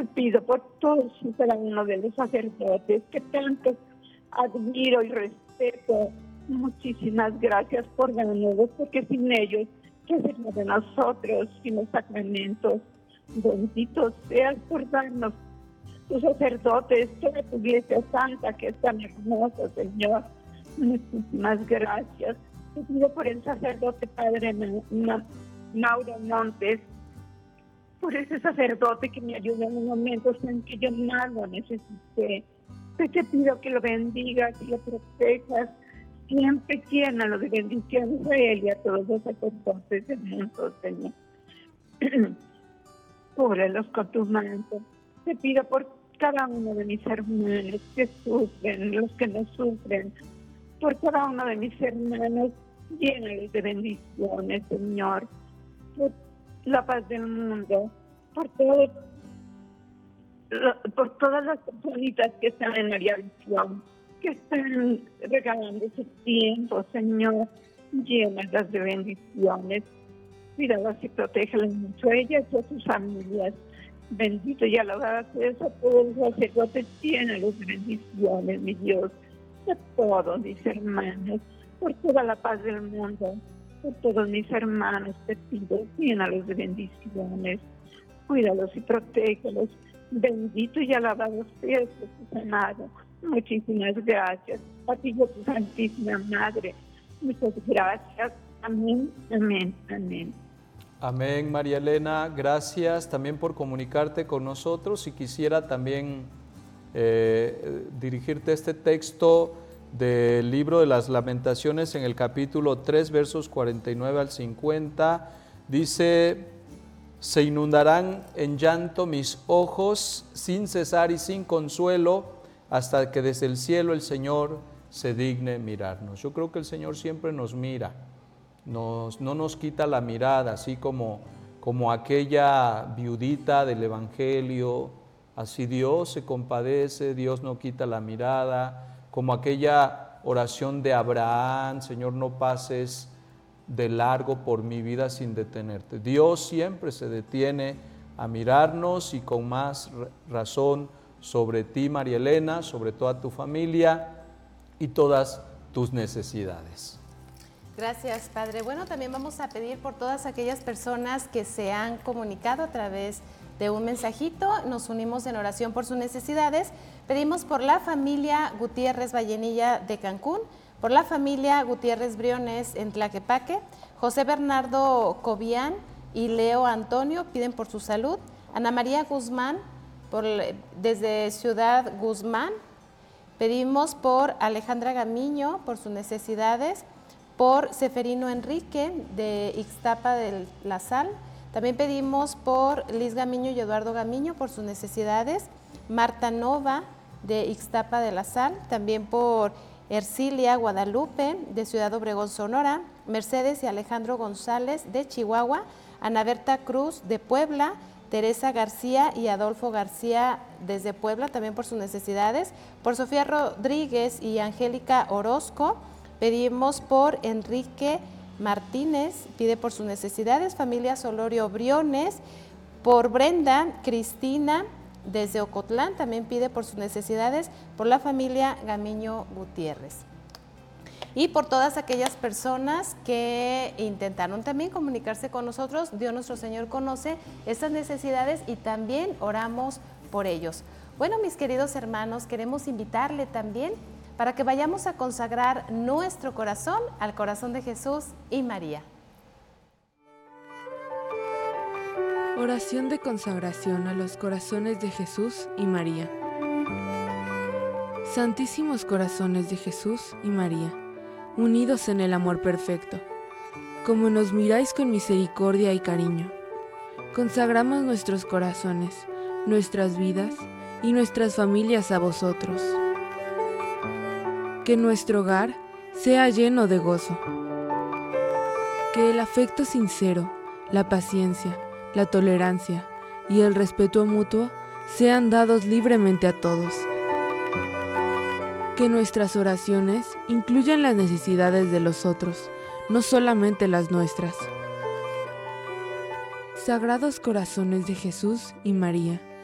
Te pido por todos y cada uno de los sacerdotes que tanto admiro y respeto. Muchísimas gracias por darnos, porque sin ellos, ¿qué sería de nosotros sin los sacramentos? Bendito seas por darnos tus sacerdotes, toda tu iglesia santa que es tan hermosa, Señor. Muchísimas gracias. Te pido por el sacerdote Padre Mauro Montes, por ese sacerdote que me ayudó en los momentos en que yo más lo necesité. Te pido que lo bendigas y lo protejas, siempre llénalo de bendiciones a él y a todos los sacerdotes del mundo, Señor. Cúbrelos con tu manto. Te pido por cada uno de mis hermanos que sufren, los que no sufren, por cada uno de mis hermanos, llénalos de bendiciones, Señor, por la paz del mundo, por todas las personitas que están en María Visión, que están regalando su tiempo, Señor, llénalas de bendiciones. Cuídalas y protégelas mucho a ellas y a sus familias. Bendito y alabado seas a todos los sacerdotes, llénalos de bendiciones, mi Dios, a todos mis hermanos, por toda la paz del mundo, por todos mis hermanos te pido, llénalos de bendiciones, cuídalos y protégelos. Bendito y alabado seas, Jesús amado. Muchísimas gracias. A ti, tu Santísima Madre. Muchas gracias. Amén, amén, amén. Amén, María Elena. Gracias también por comunicarte con nosotros. Y quisiera también dirigirte este texto del libro de las Lamentaciones en el capítulo 3, versos 49 al 50. Dice: se inundarán en llanto mis ojos sin cesar y sin consuelo, hasta que desde el cielo el Señor se digne mirarnos. Yo creo que el Señor siempre nos mira, no nos quita la mirada, así como aquella viudita del Evangelio. Así Dios se compadece, Dios no quita la mirada, como aquella oración de Abraham: Señor, no pases de largo por mi vida sin detenerte. Dios siempre se detiene a mirarnos, y con más razón sobre ti, María Elena, sobre toda tu familia y todas tus necesidades. Gracias, Padre. Bueno, también vamos a pedir por todas aquellas personas que se han comunicado a través de un mensajito. Nos unimos en oración por sus necesidades. Pedimos por la familia Gutiérrez Vallenilla de Cancún, por la familia Gutiérrez Briones en Tlaquepaque, José Bernardo Cobian y Leo Antonio piden por su salud, Ana María Guzmán desde Ciudad Guzmán. Pedimos por Alejandra Gamiño por sus necesidades, por Seferino Enrique de Ixtapa de la Sal. También pedimos por Liz Gamiño y Eduardo Gamiño por sus necesidades, Marta Nova de Ixtapa de la Sal, también por Ercilia Guadalupe de Ciudad Obregón, Sonora, Mercedes y Alejandro González de Chihuahua, Ana Berta Cruz de Puebla, Teresa García y Adolfo García desde Puebla, también por sus necesidades, por Sofía Rodríguez y Angélica Orozco. Pedimos por Enrique Martínez, pide por sus necesidades, familia Solorio Briones, por Brenda Cristina desde Ocotlán, también pide por sus necesidades, por la familia Gamiño Gutiérrez. Y por todas aquellas personas que intentaron también comunicarse con nosotros, Dios nuestro Señor conoce estas necesidades y también oramos por ellos. Bueno, mis queridos hermanos, queremos invitarle también para que vayamos a consagrar nuestro corazón al corazón de Jesús y María. Oración de consagración a los corazones de Jesús y María. Santísimos corazones de Jesús y María, unidos en el amor perfecto, como nos miráis con misericordia y cariño, consagramos nuestros corazones, nuestras vidas y nuestras familias a vosotros. Que nuestro hogar sea lleno de gozo. Que el afecto sincero, la paciencia, la tolerancia y el respeto mutuo sean dados libremente a todos. Que nuestras oraciones incluyan las necesidades de los otros, no solamente las nuestras. Sagrados corazones de Jesús y María,